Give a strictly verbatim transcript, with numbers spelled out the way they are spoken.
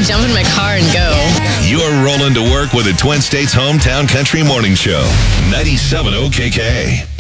jump in my car and go. You're rolling to work with the Twin States Hometown Country Morning Show. ninety-seven O K K.